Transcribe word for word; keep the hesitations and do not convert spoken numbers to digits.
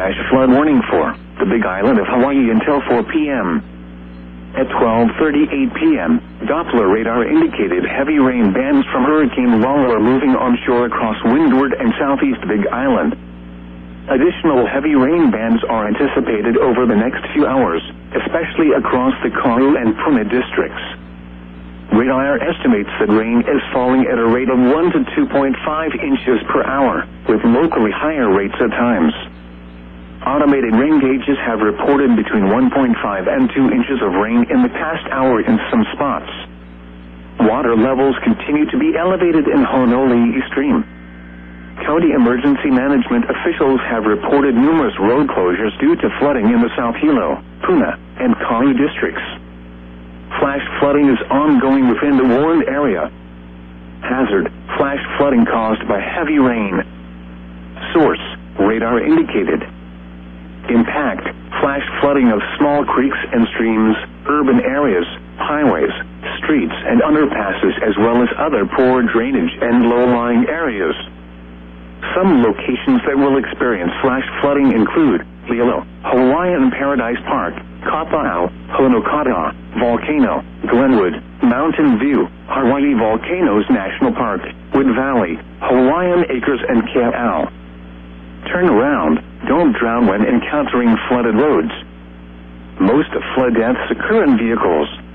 flash flood warning for the Big Island of Hawaii until four p m At twelve thirty-eight p m, Doppler radar indicated heavy rain bands from Hurricane Lalo are moving onshore across windward and southeast Big Island. Additional heavy rain bands are anticipated over the next few hours, especially across the Kau and Puna districts. Radar estimates that rain is falling at a rate of one to two point five inches per hour, with locally higher rates at times. Automated rain gauges have reported between one point five and two inches of rain in the past hour in some spots. Water levels continue to be elevated in Honolulu Stream. County emergency management officials have reported numerous road closures due to flooding in the South Hilo, Puna, and Kau districts. Flash flooding is ongoing within the warned area. Hazard: flash flooding caused by heavy rain. Source: radar indicated. Impact: flash flooding of small creeks and streams, urban areas, highways, streets and underpasses, as well as other poor drainage and low-lying areas. Some locations that will experience flash flooding include Lilo, Hawaiian Paradise Park, Kapa'au, Honokata, Volcano, Glenwood, Mountain View, Hawaii Volcanoes National Park, Wood Valley, Hawaiian Acres and Ka'au. Turn around, don't drown when encountering flooded roads. Most flood deaths occur in vehicles.